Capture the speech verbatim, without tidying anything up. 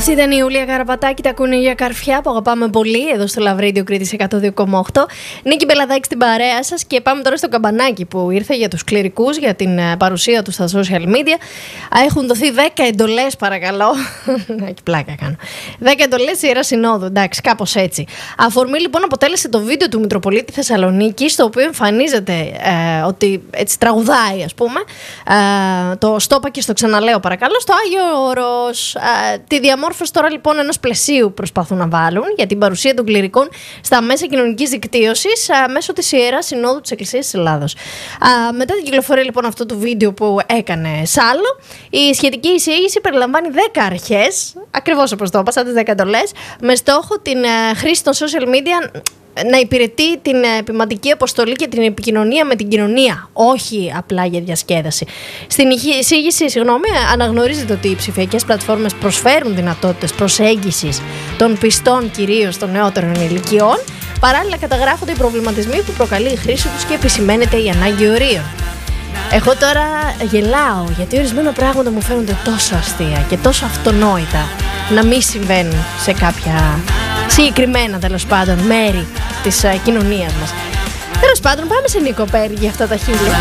Αυτή ήταν η Ιούλια Καραπατάκη, τα κουνίγια καρφιά που αγαπάμε πολύ εδώ στο Love Radio Κρήτης εκατό δύο κόμμα οκτώ. Νίκη Μπελαδάκη στην παρέα σας και πάμε τώρα στο καμπανάκι που ήρθε για τους κληρικούς, για την παρουσία του στα social media. Έχουν δοθεί δέκα εντολές, παρακαλώ. Έχει πλάκα κάνω. δέκα εντολές Ιερά Συνόδου, εντάξει, κάπως έτσι. Αφορμή λοιπόν αποτέλεσε το βίντεο του Μητροπολίτη Θεσσαλονίκη, στο οποίο εμφανίζεται ε, ότι έτσι τραγουδάει, ας πούμε. Ε, το στόπα και στο ξαναλέω, παρακαλώ, στο Άγιο Όρος. Ε, τη διαμόρφωση τώρα λοιπόν ενός πλαισίου προσπαθούν να βάλουν για την παρουσία των κληρικών στα μέσα κοινωνικής δικτύωσης α, μέσω της Ιεράς Συνόδου της Εκκλησίας της Ελλάδος. Α, μετά την κυκλοφορία λοιπόν αυτού του βίντεο που έκανε Σάλλο, η σχετική εισήγηση περιλαμβάνει δέκα αρχές, ακριβώς όπως το είπα, σαν τις δέκα εντολές, με στόχο την α, χρήση των social media να υπηρετεί την επιματική αποστολή και την επικοινωνία με την κοινωνία, όχι απλά για διασκέδαση. Στην εισήγηση, συγγνώμη, αναγνωρίζεται ότι οι ψηφιακές πλατφόρμες προσφέρουν δυνατότητες προσέγγισης των πιστών, κυρίως των νεότερων ηλικιών. Παράλληλα, καταγράφονται οι προβληματισμοί που προκαλεί η χρήση τους και επισημαίνεται η ανάγκη ορίων. Εγώ τώρα γελάω γιατί ορισμένα πράγματα μου φαίνονται τόσο αστεία και τόσο αυτονόητα να μην συμβαίνουν σε κάποια συγκεκριμένα, τέλος πάντων, μέρη της uh, κοινωνίας μας. Τέλος πάντων, πάμε σε Νίκο Πέρι για αυτά τα χίλια.